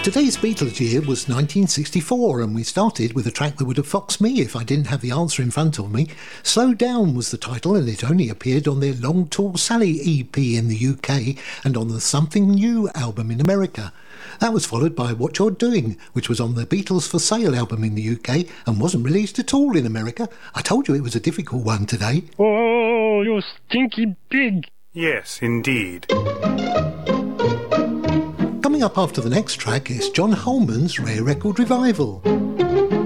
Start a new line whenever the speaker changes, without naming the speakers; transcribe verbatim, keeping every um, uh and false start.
Today's Beatles year was nineteen sixty-four, and we started with a track that would have foxed me if I didn't have the answer in front of me. Slow Down was the title, and it only appeared on their Long Tall Sally E P in the U K and on the Something New album in America. That was followed by What You're Doing, which was on the Beatles for Sale album in the U K and wasn't released at all in America. I told you it was a difficult one today.
Oh, you stinky pig.
Yes, indeed.
Coming up after the next track is John Holman's Rare Record Revival.